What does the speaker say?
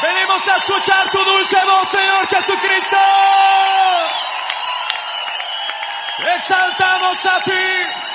Venimos a escuchar tu dulce voz, Señor Jesucristo. Exaltamos a ti.